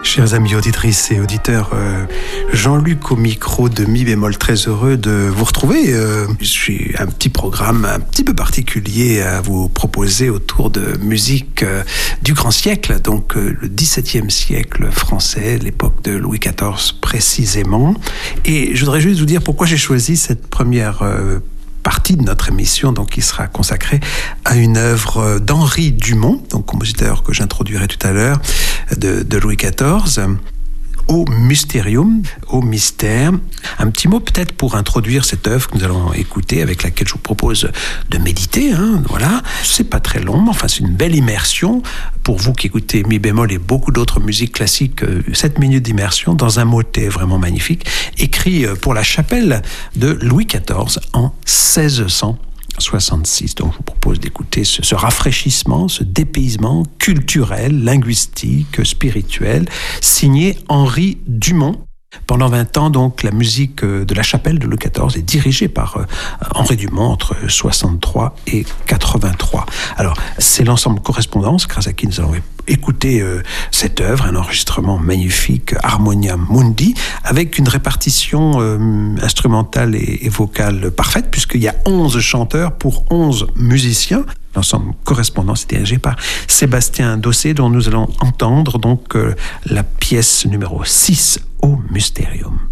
Chers amis auditrices et auditeurs, Jean-Luc au micro de Mi bémol, très heureux de vous retrouver. J'ai un petit programme un petit peu particulier à vous proposer autour de musique du grand siècle, donc le XVIIe siècle français, l'époque de Louis XIV précisément. Et je voudrais juste vous dire pourquoi j'ai choisi cette première partie de notre émission, donc qui sera consacrée à une œuvre d'Henri Dumont, donc compositeur que j'introduirai tout à l'heure, de Louis XIV, au Mysterium, au mystère. Un petit mot peut-être pour introduire cette œuvre que nous allons écouter, avec laquelle je vous propose de méditer. Voilà, c'est pas très long, mais enfin c'est une belle immersion. Pour vous qui écoutez Mi bémol et beaucoup d'autres musiques classiques, 7 minutes d'immersion dans un motet vraiment magnifique, écrit pour la chapelle de Louis XIV en 1666. Donc je vous propose d'écouter ce rafraîchissement, ce dépaysement culturel, linguistique, spirituel, signé Henri Dumont. Pendant 20 ans, donc, la musique de la chapelle de Louis XIV est dirigée par Henri Dumont entre 63 et 83. Alors, c'est l'ensemble Correspondance, grâce à qui nous allons écouter cette œuvre, un enregistrement magnifique, Harmonia Mundi, avec une répartition instrumentale et vocale parfaite, puisqu'il y a 11 chanteurs pour 11 musiciens. L'ensemble Correspondance est dirigé par Sébastien Dossé, dont nous allons entendre donc la pièce numéro 6 au Mysterium.